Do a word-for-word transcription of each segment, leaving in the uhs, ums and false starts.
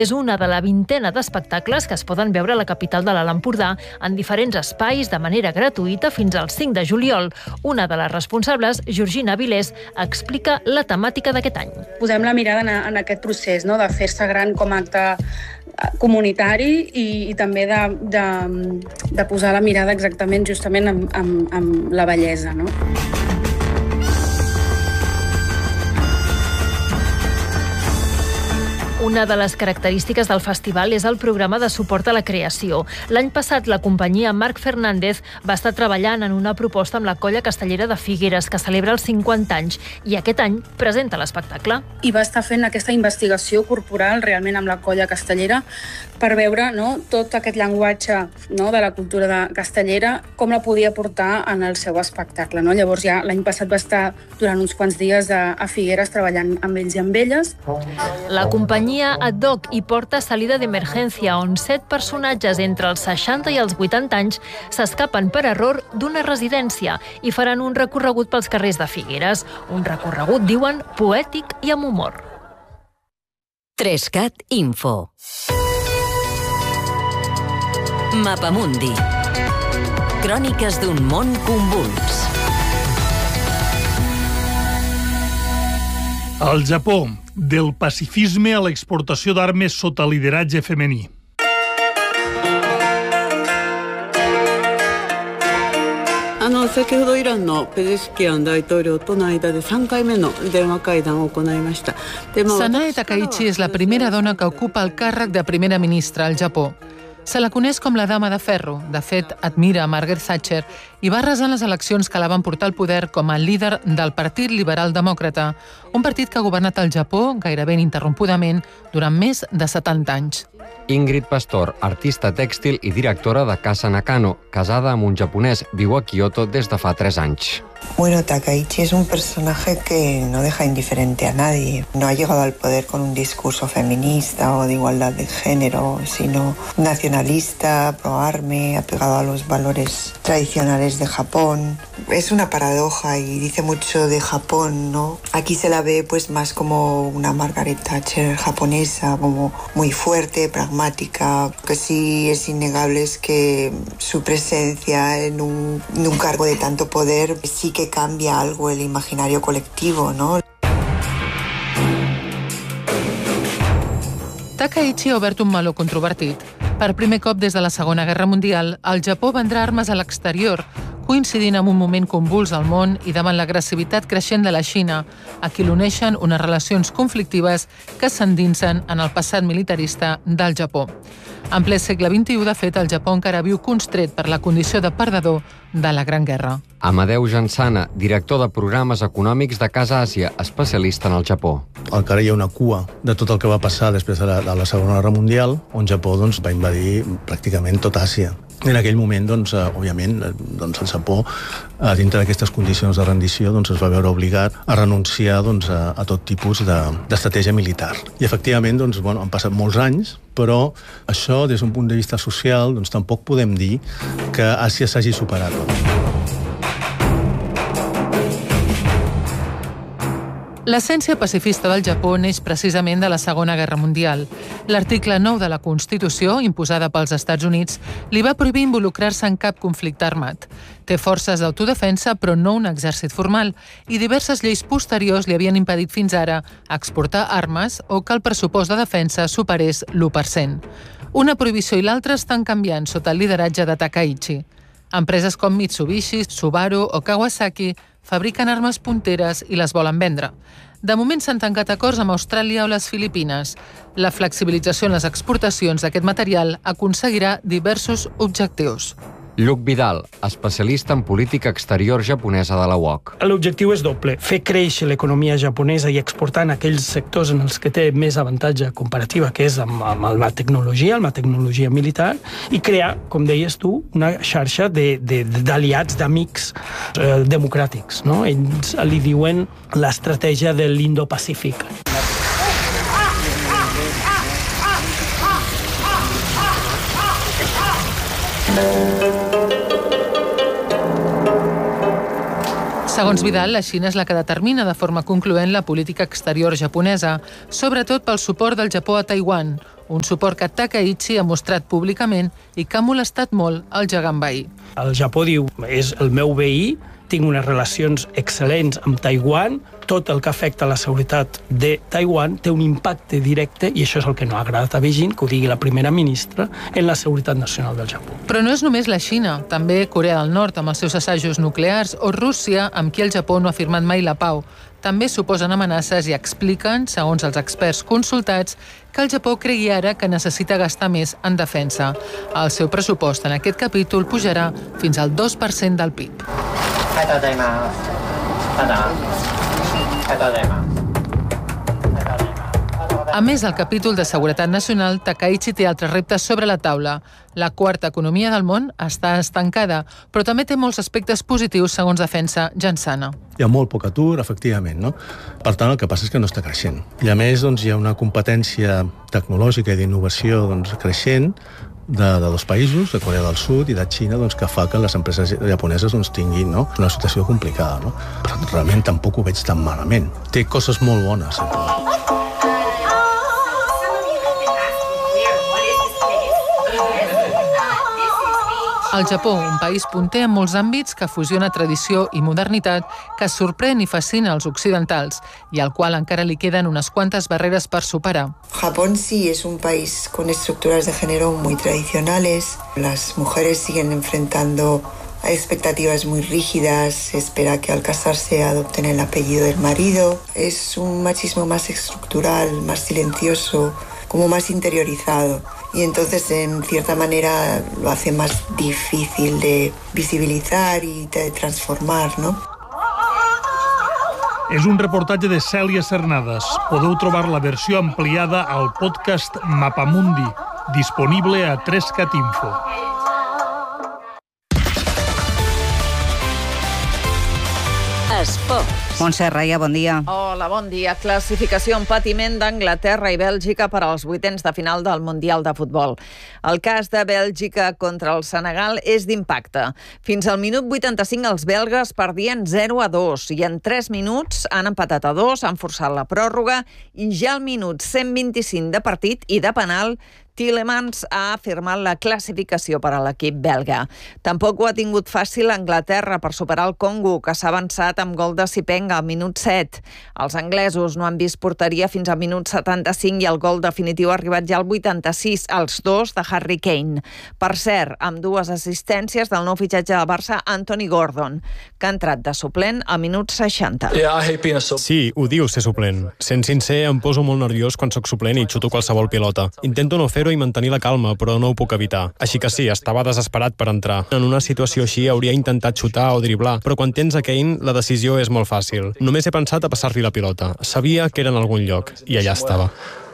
És una de la vintena d'espectacles que es poden veure a la capital de l'Alt Empordà en diferents espais de manera gratuïta fins al cinc de juliol. Una de les responsables, Georgina Vilés, explica la temàtica d'aquest any. Posem la mirada en, en aquest procés, no?, de fer-se gran com a acte comunitari i, i també de, de, de posar la mirada exactament justament en, en, en la bellesa, no? Una de les característiques del festival és el programa de suport a la creació. L'any passat, la companyia Marc Fernández va estar treballant en una proposta amb la Colla Castellera de Figueres, que celebra els cinquanta anys, i aquest any presenta l'espectacle. I va estar fent aquesta investigació corporal realment amb la Colla Castellera per veure, no, tot aquest llenguatge, no, de la cultura de castellera, com la podia portar en el seu espectacle, no? Llavors ja l'any passat va estar durant uns quants dies a, a Figueres treballant amb ells i amb elles. La companyia Ad Hoc hi porta Salida d'Emergència, on set personatges entre els seixanta i els vuitanta anys s'escapen per error d'una residència i faran un recorregut pels carrers de Figueres. Un recorregut, diuen, poètic i amb humor. Trescat Info. Mapamundi. Cròniques d'un món convuls. El Japó, del pacifisme a l'exportació d'armes sota lideratge femení. あの先ほどイランのペゼシキアン大統領との間でさんかいめの電話会談を行いました。 Sanae Takaichi és la primera dona que ocupa el càrrec de primera ministra al Japó. Se la coneix com la dama de ferro. De fet, admira Margaret Thatcher i va arrasar en les eleccions que la van portar al poder com a líder del Partit Liberal Demòcrata, un partit que ha governat el Japó gairebé ininterrompudament durant més de setanta anys. Ingrid Pastor, artista tèxtil i directora de Casa Nakano, casada amb un japonès, viu a Kyoto des de fa tres anys. Bueno, Takaichi es un personaje que no deja indiferente a nadie. No ha llegado al poder con un discurso feminista o de igualdad de género, sino nacionalista, pro-arme, apegado a los valores tradicionales de Japón. Es una paradoja y dice mucho de Japón, ¿no? Aquí se la ve pues más como una Margaret Thatcher japonesa, como muy fuerte, pragmática. Lo que sí es innegable es que su presencia en un, en un cargo de tanto poder sí que cambia algo el imaginario colectivo, ¿no? Takaichi ha obert un meló controvertit. Per primer cop des de la Segona Guerra Mundial, el Japó vendrà armes a l'exterior, coincidint amb un moment convuls al món i davant l'agressivitat creixent de la Xina, a qui l'uneixen unes relacions conflictives que s'endinsen en el passat militarista del Japó. En ple segle vint-i-u, de fet, el Japó encara viu constret per la condició de perdedor de la Gran Guerra. Amadeu Jansana, director de programes econòmics de Casa Àsia, especialista en el Japó. Encara hi ha una cua de tot el que va passar després de la, de la Segona Guerra Mundial, on Japó doncs, va invadir pràcticament tot Àsia. En aquell moment, doncs, eh, òbviament, doncs, el Japó, eh, dintre d'aquestes condicions de rendició, doncs, es va veure obligat a renunciar doncs, a, a tot tipus d'estratègia militar. I, efectivament, doncs, bueno, han passat molts anys, però això, des d'un punt de vista social, doncs, tampoc podem dir que Àsia s'hagi superat. L'essència pacifista del Japó neix precisament de la Segona Guerra Mundial. L'article nou de la Constitució, imposada pels Estats Units, li va prohibir involucrar-se en cap conflicte armat. Té forces d'autodefensa, però no un exèrcit formal, i diverses lleis posteriors li havien impedit fins ara exportar armes o que el pressupost de defensa superés l'u per cent. Una prohibició i l'altra estan canviant sota el lideratge de Takaichi. Empreses com Mitsubishi, Subaru o Kawasaki fabriquen armes punteres i les volen vendre. De moment s'han tancat acords amb Austràlia o les Filipines. La flexibilització en les exportacions d'aquest material aconseguirà diversos objectius. Lluc Vidal, especialista en política exterior japonesa de la U O C. L'objectiu és doble, fer créixer l'economia japonesa i exportar en aquells sectors en els que té més avantatge comparativa, que és amb, amb la tecnologia, amb la tecnologia militar, i crear, com deies tu, una xarxa d'aliats, d'amics eh, democràtics. No? Ells li diuen l'estratègia de l'Indo-Pacífic. Segons Vidal, la Xina és la que determina de forma concloent la política exterior japonesa, sobretot pel suport del Japó a Taiwan, un suport que Takaichi ha mostrat públicament i que ha molestat molt el gegant veí. El Japó diu, és el meu veí, tinc unes relacions excel·lents amb Taiwan, tot el que afecta la seguretat de Taiwan té un impacte directe, i això és el que no ha agradat a Beijing, que ho digui la primera ministra, en la seguretat nacional del Japó. Però no és només la Xina, també Corea del Nord, amb els seus assajos nuclears, o Rússia, amb qui el Japó no ha firmat mai la pau. També suposen amenaces i expliquen, segons els experts consultats, que el Japó cregui ara que necessita gastar més en defensa. El seu pressupost en aquest capítol pujarà fins al dos per cent del P I B. A més del capítol de seguretat nacional, Takaichi té altres reptes sobre la taula. La quarta economia del món està estancada, però també té molts aspectes positius, segons defensa Jansana. Hi ha molt poc atur, efectivament, no? Per tant, el que passa és que no està creixent. I a més, doncs, hi ha una competència tecnològica i d'innovació doncs, creixent de, de dos països, de Corea del Sud i de Xina, doncs, que fa que les empreses japoneses doncs, tinguin no? una situació complicada. No? Però realment tampoc ho veig tan malament. Té coses molt bones. Eh? El Japó, un país punter en molts àmbits que fusiona tradició i modernitat, que sorprèn i fascina els occidentals i al qual encara li queden unes quantes barreres per superar. Japón sí es un país con estructuras de género muy tradicionales. Las mujeres siguen enfrentando a expectativas muy rígidas. Se espera que al casarse adopten el apellido del marido. Es un machismo más estructural, más silencioso, como más interiorizado. Y entonces, en cierta manera, lo hace más difícil de visibilitzar i de transformar, no? És un reportatge de Cèlia Cernades. Podeu trobar la versió ampliada al podcast Mapamundi, disponible a tres cat info. Esports. Montse Raia, bon dia. Hola, bon dia. Classificació en patiment d'Anglaterra i Bèlgica per als vuitens de final del Mundial de Futbol. El cas de Bèlgica contra el Senegal és d'impacte. Fins al minut vuitanta-cinc els belgues perdien zero a dos i en tres minuts han empatat a dos, han forçat la pròrroga i ja al minut cent vint-i-cinc de partit i de penal Tielemans ha afirmat la classificació per a l'equip belga. Tampoc ho ha tingut fàcil Anglaterra per superar el Congo, que s'ha avançat amb gol de Sipenga al minut set. Els anglesos no han vist porteria fins al minut setanta-cinc i el gol definitiu ha arribat ja al vuitanta-sis, els dos de Harry Kane. Per cert, amb dues assistències del nou fitxatge del Barça, Anthony Gordon, que ha entrat de suplent al minut seixanta. Sí, ho diu ser suplent. Sent sincer, em poso molt nerviós quan sóc suplent i xuto qualsevol pilota. Intento no fer i mantenir la calma, però no ho puc evitar. Així que sí, estava desesperat per entrar. En una situació així hauria intentat xutar o driblar, però quan tens a Kane, la decisió és molt fàcil. Només he pensat a passar-li la pilota. Sabia que era en algun lloc, i allà estava.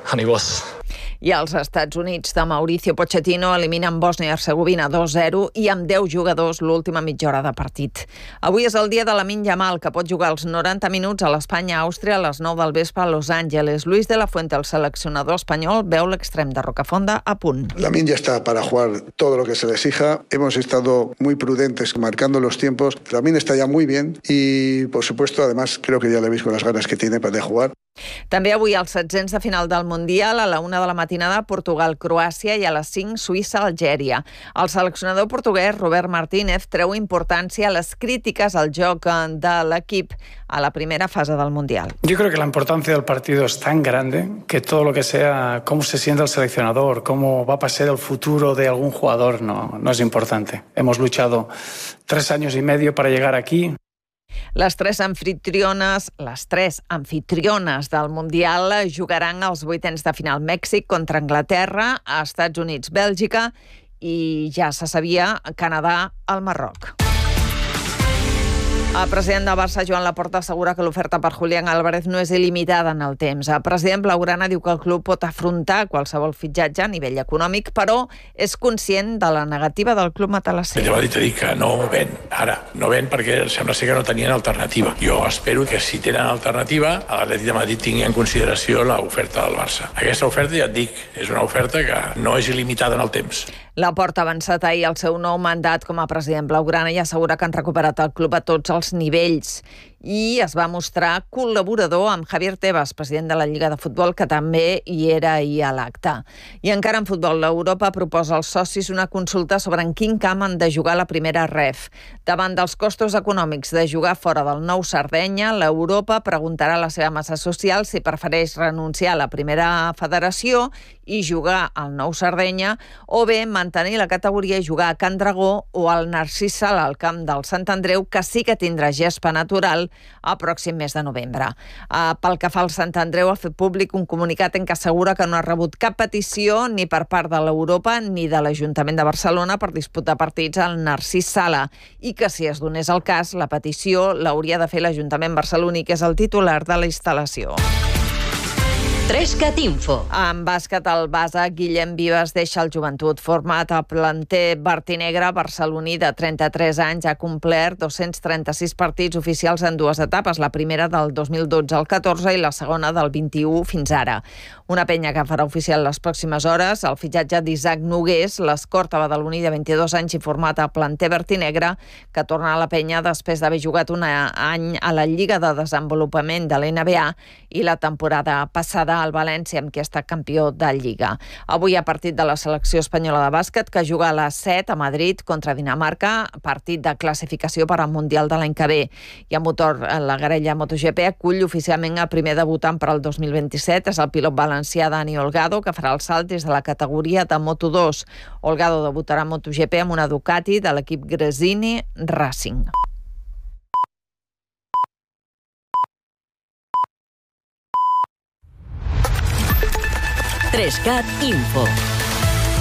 I els Estats Units de Mauricio Pochettino eliminen Bòsnia i Hercegovina dos zero i amb deu jugadors l'última mitja hora de partit. Avui és el dia de Lamine Yamal, que pot jugar els noranta minuts a l'Espanya-Àustria a les nou del vespre a Los Angeles. Luis de la Fuente, el seleccionador espanyol, veu l'extrem de Rocafonda a punt. Lamine ya está para jugar todo lo que se le exija. Hemos estado muy prudentes marcando los tiempos. Lamine está ya muy bien y, por supuesto, además, creo que ya le veis con las ganas que tiene para jugar. També avui els setzents de final del Mundial, a la una de la matinada Portugal-Croàcia i a les cinc Suïssa-Algèria. El seleccionador portuguès Robert Martínez treu importància a les crítiques al joc de l'equip a la primera fase del Mundial. Yo creo que la importancia del partido es tan grande que todo lo que sea cómo se siente el seleccionador, cómo va a pasar el futuro de algún jugador, no, no es importante. Hemos luchado tres años y medio para llegar aquí. Les tres anfitriones, les tres anfitriones del Mundial jugaran als vuitens de final. Mèxic contra Anglaterra, Estats Units, Bèlgica i ja se sabia Canadà al Marroc. El president del Barça, Joan Laporta, assegura que l'oferta per Julián Álvarez no és il·limitada en el temps. El president blaugrana diu que el club pot afrontar qualsevol fitxatge a nivell econòmic, però és conscient de la negativa del club matalasser. Ell va dir, dir que no ven, ara, no ven perquè sembla ser que no tenien alternativa. Jo espero que si tenen alternativa, a l'Atlètic de Madrid tingui en consideració l'oferta del Barça. Aquesta oferta, ja et dic, és una oferta que no és il·limitada en el temps. Laporta ha avançat ahir el seu nou mandat com a president blaugrana i assegura que han recuperat el club a tots els nivells. I es va mostrar col·laborador amb Javier Tebas, president de la Lliga de Futbol, que també hi era ahir a l'acte. I encara en futbol, l'Europa proposa als socis una consulta sobre en quin camp han de jugar la primera ref. Davant dels costos econòmics de jugar fora del nou Sardenya, l'Europa preguntarà a la seva massa social si prefereix renunciar a la primera federació i jugar al nou Sardenya, o bé mantenir la categoria i jugar a Can Dragó o al Narcís Sala al camp del Sant Andreu, que sí que tindrà gespa natural a pròxim mes de novembre. Uh, pel que fa al Sant Andreu, ha fet públic un comunicat en què assegura que no ha rebut cap petició ni per part de l'Europa ni de l'Ajuntament de Barcelona per disputar partits al Narcís Sala i que, si es donés el cas, la petició l'hauria de fer l'Ajuntament barceloní, que és el titular de la instal·lació. Trescat Info. En bàsquet, el base Guillem Vives deixa el Joventut. Format a planter vertinegre, barceloní de trenta-tres anys ha complert dos-cents trenta-sis partits oficials en dues etapes, la primera del dos mil dotze al catorze i la segona del vint-i-u fins ara. Una penya que farà oficial les pròximes hores, el fitxatge d'Isaac Nogués, l'escorta badaloní de vint-i-dos anys i format a planter vertinegre, que torna a la penya després d'haver jugat un any a la Lliga de Desenvolupament de l'N B A i la temporada passada al València, amb qui ha estat campió de Lliga. Avui hi ha partit de la selecció espanyola de bàsquet, que juga a les set a Madrid contra Dinamarca, partit de classificació per al Mundial de l'any que ve. I a motor, la Garella MotoGP acull oficialment el primer debutant per al dos mil vint-i-set, és el pilot valencià Dani Olgado, que farà el salt des de la categoria de Moto dos. Olgado debutarà a MotoGP amb una Ducati de l'equip Gresini Racing. Trescat Info.